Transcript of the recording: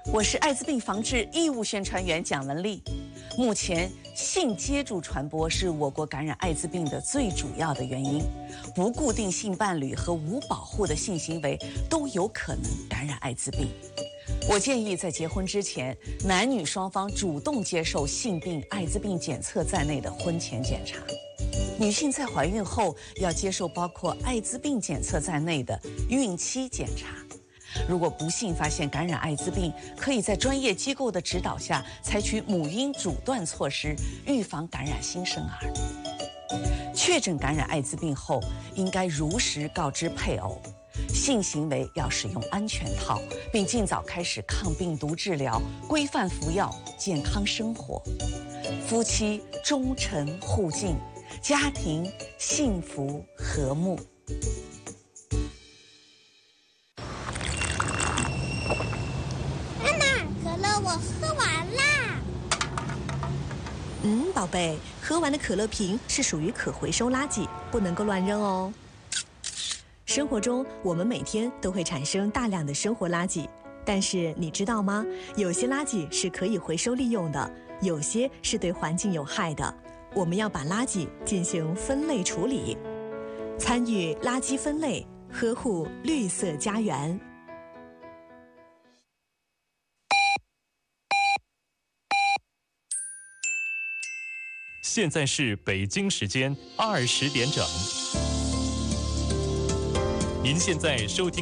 我是艾滋病防治义务宣传员蒋雯丽。目前，性接触传播是我国感染艾滋病的最主要的原因。不固定性伴侣和无保护的性行为都有可能感染艾滋病。我建议在结婚之前，男女双方主动接受性病、艾滋病检测在内的婚前检查。女性在怀孕后要接受包括艾滋病检测在内的孕期检查。如果不幸发现感染艾滋病，可以在专业机构的指导下采取母婴阻断措施，预防感染新生儿。确诊感染艾滋病后，应该如实告知配偶，性行为要使用安全套，并尽早开始抗病毒治疗，规范服药，健康生活。夫妻忠诚互敬，家庭幸福和睦。 我喝完啦。 宝贝，喝完的可乐瓶是属于可回收垃圾，不能够乱扔哦。生活中，我们每天都会产生大量的生活垃圾，但是你知道吗？有些垃圾是可以回收利用的，有些是对环境有害的。我们要把垃圾进行分类处理，参与垃圾分类，呵护绿色家园。 现在是北京时间20点整。您现在收听。